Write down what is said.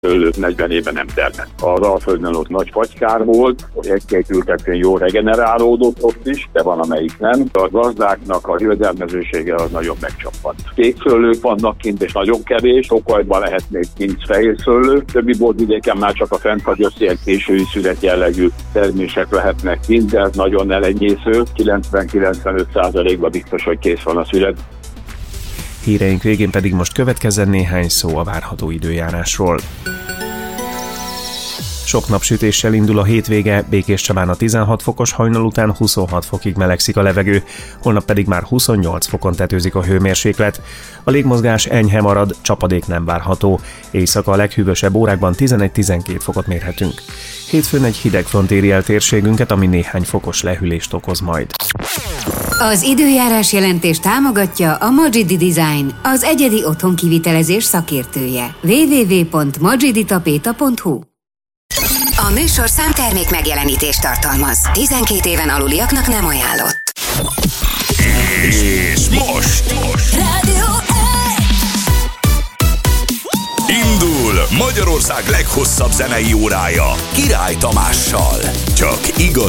szőlőt 40 éve nem termett. Az Alföldön ott nagy fagykár volt, egy-két ültetvén jó regenerálódott ott is, de van amelyik nem. A gazdáknak a jövedelmezősége az nagyon megcsappant. Kék szőlők vannak kint, és nagyon kevés, Tokajban lehet még kint fehér szőlő. Többi borvidéken már csak a fennfagyott ilyen késői szület jellegű termések lehetnek kint, de ez nagyon elenyésző. 90-95%-ban biztos, hogy kész van a szület. Híreink végén pedig most következzen néhány szó a várható időjárásról. Sok napsütéssel indul a hétvége, Békéscsabán a 16 fokos, hajnal után 26 fokig melegszik a levegő, holnap pedig már 28 fokon tetőzik a hőmérséklet. A légmozgás enyhe marad, csapadék nem várható. Éjszaka a leghűvösebb órákban 11-12 fokot mérhetünk. Hétfőn egy hideg front éri el térségünket, ami néhány fokos lehűlést okoz majd. Az időjárás jelentés támogatja a Magidi Design, az egyedi otthonkivitelezés szakértője. www.magiditapeta.hu. A műsorszám termék megjelenítést tartalmaz. 12 éven aluliaknak nem ajánlott. És most Rádió indul Magyarország leghosszabb zenei órája Király Tamással. Csak igazi